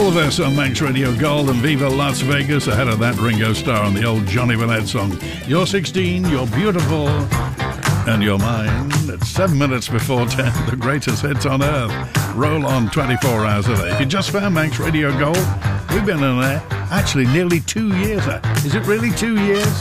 Elvis on Manx Radio Gold and Viva Las Vegas. Ahead of that, Ringo Starr on the old Johnny Bennett song. You're 16, you're beautiful, and you're mine. It's 7 minutes before 10. The greatest hits on earth roll on 24 hours a day. If you just found Manx Radio Gold, we've been in there actually nearly 2 years. Is it really 2 years?